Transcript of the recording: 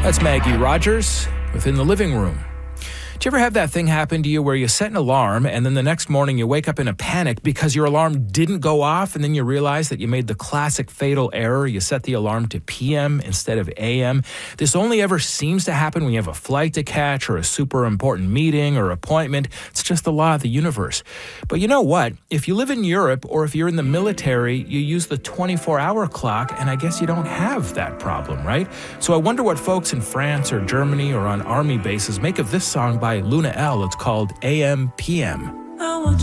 That's Maggie Rogers within the living room. Do you ever have that thing happen to you where you set an alarm and then the next morning you wake up in a panic because your alarm didn't go off, and then you realize that you made the classic fatal error? You set the alarm to PM instead of AM. This only ever seems to happen when you have a flight to catch or a super important meeting or appointment. It's just the law of the universe. But you know what? If you live in Europe or if you're in the military, you use the 24-hour clock, and I guess you don't have that problem, right? So I wonder what folks in France or Germany or on army bases make of this song by Luna L. It's called AM/PM.